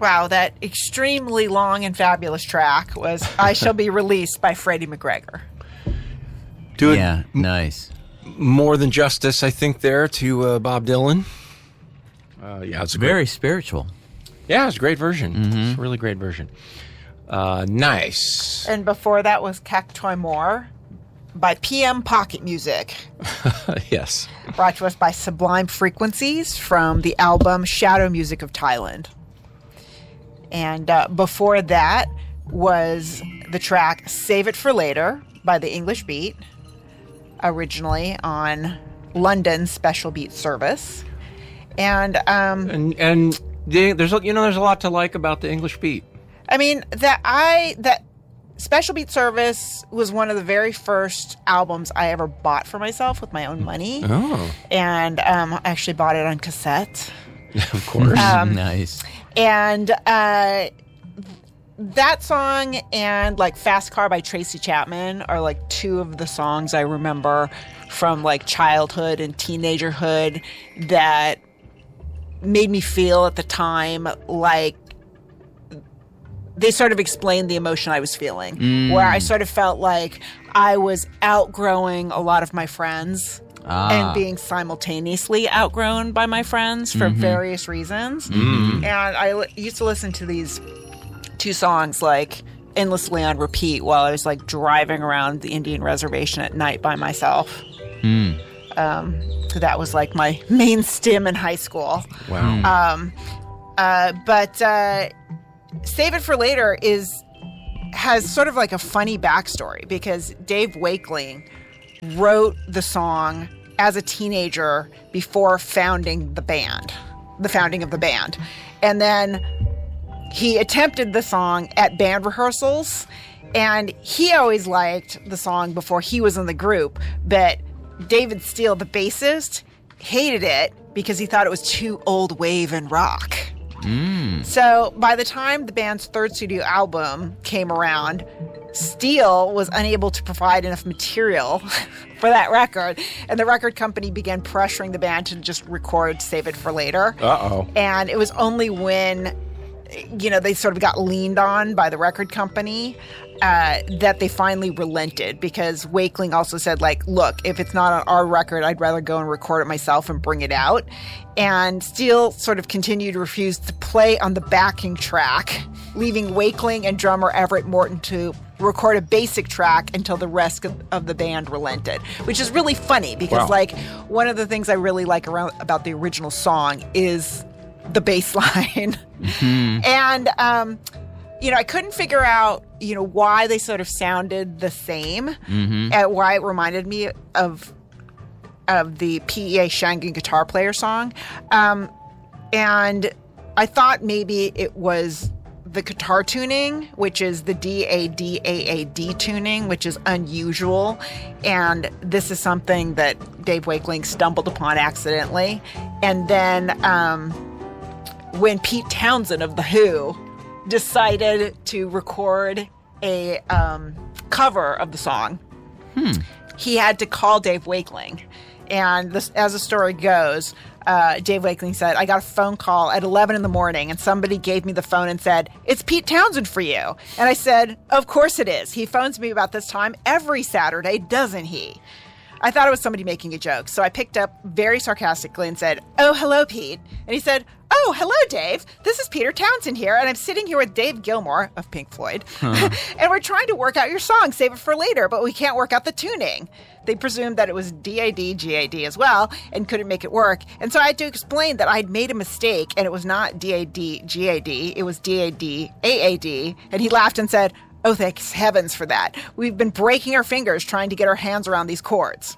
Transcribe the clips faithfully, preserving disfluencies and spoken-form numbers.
Wow, that extremely long and fabulous track was I Shall Be Released by Freddie McGregor. Do it Yeah, nice. more than justice, I think, there to uh, Bob Dylan. Uh, yeah, it's a Very great, spiritual. yeah, it's a great version. It's a really great version. Uh, nice. And before that was Cactoy Moore by P M Pocket Music, Yes. brought to us by Sublime Frequencies from the album Shadow Music of Thailand. And uh, before that was the track Save It for Later by the English Beat, originally on London's Special Beat service. And um, And and the, there's a, you know there's a lot to like about the English Beat. I mean that I that Special Beat service was one of the very first albums I ever bought for myself with my own money. Oh, And um, I actually bought it on cassette. of course. Um, nice. And uh, that song and like Fast Car by Tracy Chapman are like two of the songs I remember from like childhood and teenagerhood that made me feel at the time like they sort of explained the emotion I was feeling, Mm. where I sort of felt like I was outgrowing a lot of my friends. Ah. And being simultaneously outgrown by my friends for various reasons. And I l- used to listen to these two songs like endlessly on repeat while I was like driving around the Indian reservation at night by myself. Um, so that was like my main stim in high school. Wow. Um, uh, but uh, Save It for Later is has sort of like a funny backstory because Dave Wakeling wrote the song as a teenager before founding the band, the founding of the band. And then he attempted the song at band rehearsals, and he always liked the song before he was in the group, but David Steele, the bassist, hated it because he thought it was too old wave and rock. So by the time the band's third studio album came around, Steele was unable to provide enough material for that record, and the record company began pressuring the band to just record Save It for Later. Uh-oh. And it was only when, you know, they sort of got leaned on by the record company uh, that they finally relented, because Wakeling also said, like, look, if it's not on our record, I'd rather go and record it myself and bring it out. And Steele sort of continued to refuse to play on the backing track, leaving Wakeling and drummer Everett Morton to record a basic track until the rest of, of the band relented, which is really funny because, Wow. like, one of the things I really like around about the original song is the bass line. And, um, you know, I couldn't figure out, you know, why they sort of sounded the same, and why it reminded me of of the P E A Shangan guitar player song. Um, and I thought maybe it was the guitar tuning, which is the D A D A A D tuning, which is unusual. And this is something that Dave Wakeling stumbled upon accidentally. And then um, when Pete Townsend of The Who decided to record a um, cover of the song, he had to call Dave Wakeling. And this, as the story goes, uh, Dave Wakeling said, I got a phone call at eleven in the morning, and somebody gave me the phone and said, it's Pete Townsend for you. And I said, of course it is. He phones me about this time every Saturday, doesn't he? I thought it was somebody making a joke, so I picked up very sarcastically and said, oh, hello, Pete. And he said, oh, hello, Dave. This is Peter Townsend here, and I'm sitting here with Dave Gilmour of Pink Floyd, and we're trying to work out your song, Save It for Later, but we can't work out the tuning. They presumed that it was D A D G A D as well and couldn't make it work. And so I had to explain that I'd made a mistake, and it was not D A D G A D, it was D A D A A D. And he laughed and said, oh, thanks heavens for that. We've been breaking our fingers trying to get our hands around these chords.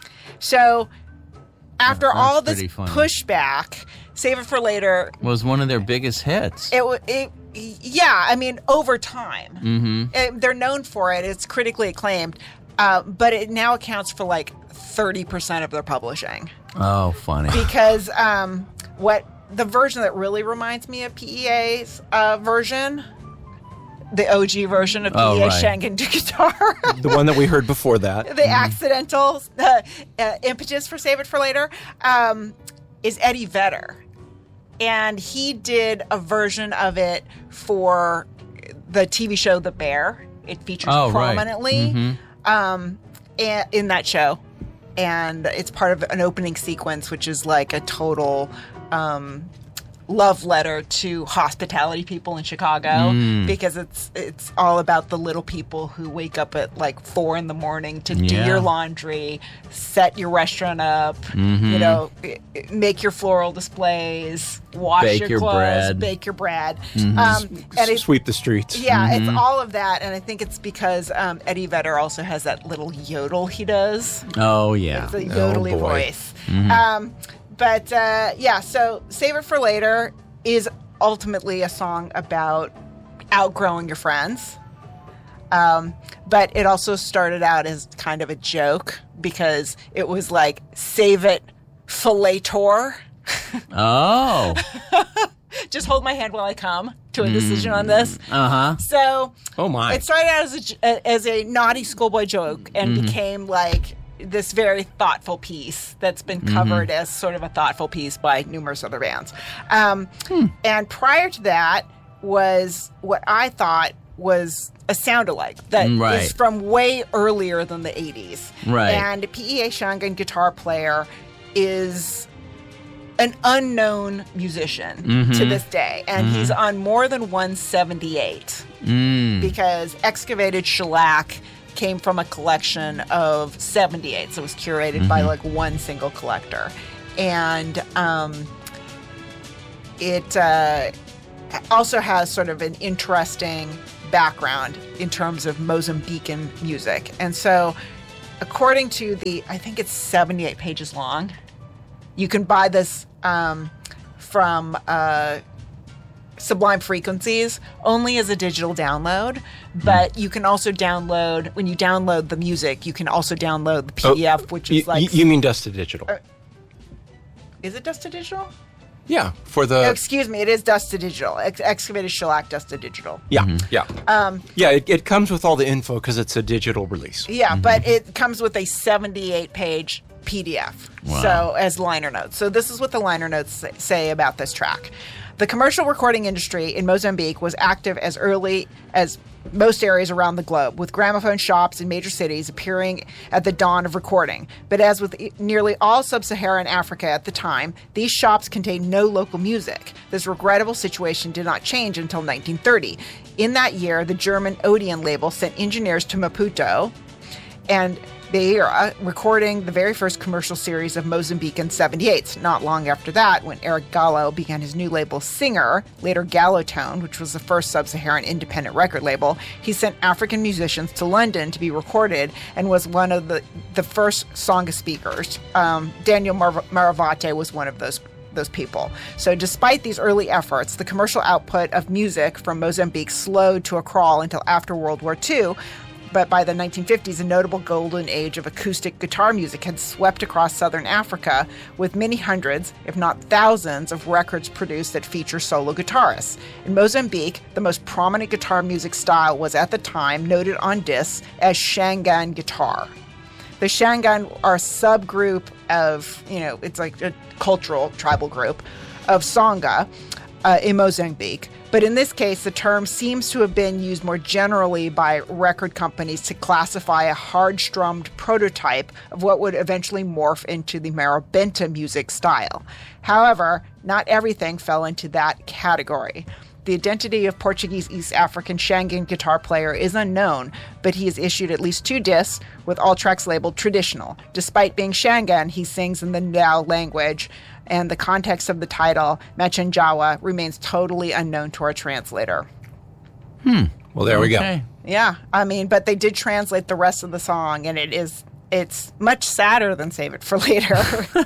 So after That's all this pretty funny. pushback, Save It for Later, Was one of their biggest hits. it, wa- it yeah, I mean, over time. Mm-hmm. They're known for it. It's critically acclaimed. Uh, but it now accounts for like thirty percent of their publishing. Oh, funny. Because um, what the version that really reminds me of P E A's uh, version, the O G version of P E A Oh, right. Shangan guitar, The one that we heard before that. the accidental uh, uh, impetus for Save It for Later, um, is Eddie Vedder. and he did a version of it for the T V show The Bear. It features Oh, right. prominently Mhm. um, a- in that show. And it's part of an opening sequence, which is like a total um, love letter to hospitality people in Chicago, Mm. because it's it's all about the little people who wake up at like four in the morning to do Yeah. your laundry, set your restaurant up, Mhm. you know, i- i- make your floral displays, wash Bake your, your clothes, bread. bake your bread. Mhm. Um, and it, Sweep the streets. yeah, Mm-hmm. it's all of that, and I think it's because um, Eddie Vedder also has that little yodel he does. Oh, yeah. It's a Oh, yodely boy. voice. Um, but uh, yeah, so Save It for Later is ultimately a song about outgrowing your friends. Um, but it also started out as kind of a joke because it was like, save it, filet-tor. Oh. Just hold my hand while I come to a decision on this. Uh-huh. So Oh, my. it started out as a, j- as a naughty schoolboy joke and became like this very thoughtful piece that's been covered as sort of a thoughtful piece by numerous other bands. Um, And prior to that was what I thought was a sound-alike that Mm, right. is from way earlier than the eighties. Right. And P E A Shangan, guitar player, is an unknown musician to this day. And he's on more than one seventy-eight Mm. because Excavated Shellac came from a collection of seventy-eight. So it was curated by like one single collector. And um, it uh, also has sort of an interesting background in terms of Mozambican music. And so according to the, I think it's seventy-eight pages long. You can buy this um, from uh, Sublime Frequencies only as a digital download, but you can also download, when you download the music, you can also download the P D F, which is you, like... you mean Dust to Digital? Uh, is it Dust to Digital? yeah, for Oh, the excuse me, it is Dust to Digital. Ex- Excavated Shellac Dust to Digital. yeah, yeah, um, yeah. It, it comes with all the info because it's a digital release. Yeah, but it comes with a seventy-eight page P D F. Wow. So as liner notes. So this is what the liner notes say, say about this track. The commercial recording industry in Mozambique was active as early as most areas around the globe, with gramophone shops in major cities appearing at the dawn of recording. But as with e- nearly all sub-Saharan Africa at the time, these shops contained no local music. This regrettable situation did not change until nineteen thirty. In that year, the German Odeon label sent engineers to Maputo and Beira, recording the very first commercial series of Mozambican seventy-eights. Not long after that, when Eric Gallo began his new label Singer, later Gallotone, which was the first sub-Saharan independent record label, he sent African musicians to London to be recorded and was one of the, the first Songa speakers. Um, Daniel Mar- Maravate was one of those those people. So despite these early efforts, the commercial output of music from Mozambique slowed to a crawl until after World War Two. But by the nineteen fifties, a notable golden age of acoustic guitar music had swept across southern Africa, with many hundreds, if not thousands, of records produced that feature solo guitarists. In Mozambique, the most prominent guitar music style was at the time noted on discs as Shangan guitar. The Shangan are a subgroup of, you know, it's like a cultural tribal group of Songa uh, in Mozambique. But in this case, the term seems to have been used more generally by record companies to classify a hard-strummed prototype of what would eventually morph into the Marabenta music style. However, not everything fell into that category. The identity of Portuguese East African Shangan guitar player is unknown, but he has issued at least two discs with all tracks labeled traditional. Despite being Shangan, he sings in the Ndau language, and the context of the title, Machanjawa, remains totally unknown to our translator. Well, there we go. Okay. Yeah, I mean, but they did translate the rest of the song, and it is it's much sadder than Save It for Later.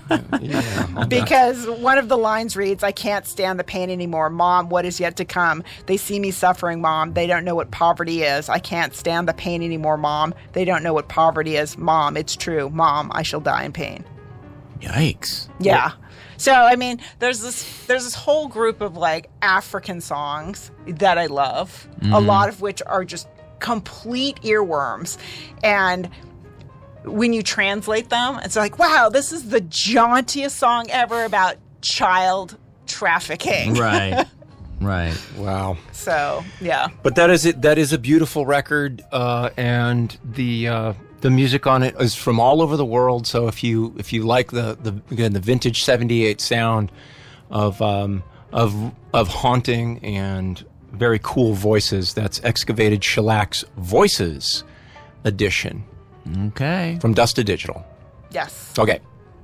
Because one of the lines reads, I can't stand the pain anymore. Mom, what is yet to come? They see me suffering, Mom. They don't know what poverty is. I can't stand the pain anymore, Mom. They don't know what poverty is. Mom, it's true. Mom, I shall die in pain. Yikes. Yeah. So I mean, there's this there's this whole group of like African songs that I love, a lot of which are just complete earworms. And when you translate them, it's like, wow, this is the jauntiest song ever about child trafficking. Right. Right. Wow. So, yeah. But that is it. That is a beautiful record, uh, and the uh, the music on it is from all over the world. So if you if you like the the again the vintage seventy-eight sound of um, of of haunting and very cool voices, that's Excavated Shellacs Voices edition Okay. from Dust to Digital. Yes. Okay.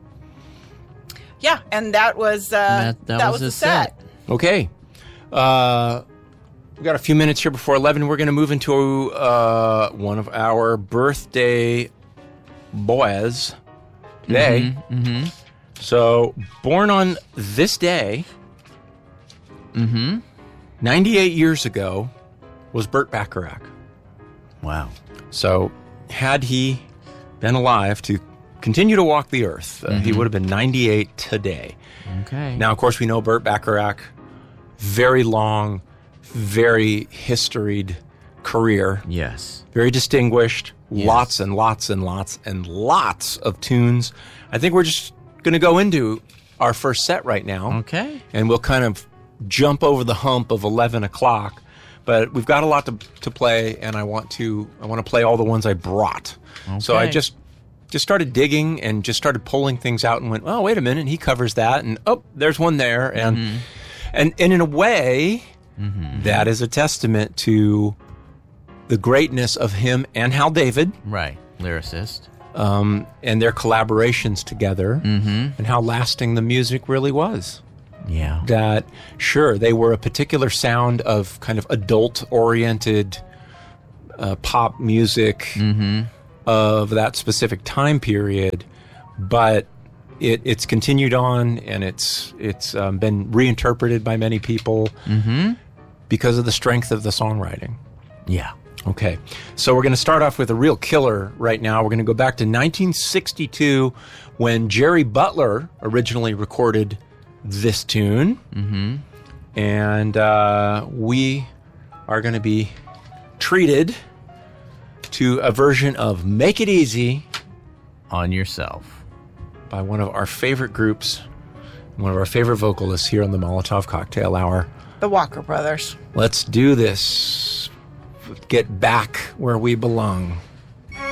Yeah, and that was uh, That- that was the a set. set. Okay. Uh, we got a few minutes here before eleven. We're going to move into uh, one of our birthday boys today. Mm-hmm. So, born on this day, Mm-hmm. ninety-eight years ago, was Burt Bacharach. Wow. So, had he been alive to continue to walk the earth, uh, he would have been ninety-eight today. Okay. Now, of course, we know Burt Bacharach, very long, very historied career, Yes. very distinguished, Yes. lots and lots and lots and lots of tunes. I think we're just going to go into our first set right now. Okay. And we'll kind of jump over the hump of eleven o'clock. But we've got a lot to, to play, and I want to I want to play all the ones I brought. So I Okay. just just started digging and just started pulling things out and went, oh, wait a minute, he covers that, and oh, there's one there, and Mm-hmm. and, and in a way, that is a testament to the greatness of him and Hal David, Right. Lyricist. um, and their collaborations together, Mm-hmm. and how lasting the music really was. Yeah. That, sure, they were a particular sound of kind of adult-oriented uh, pop music of that specific time period, but it, it's continued on, and it's it's um, been reinterpreted by many people because of the strength of the songwriting. Yeah. Okay, so we're going to start off with a real killer right now. We're going to go back to nineteen sixty-two when Jerry Butler originally recorded this tune. Mm-hmm. And uh, we are going to be treated to a version of Make It Easy On yourself. by one of our favorite groups, one of our favorite vocalists here on the Molotov Cocktail Hour. The Walker Brothers. Let's do this. Get back where we belong.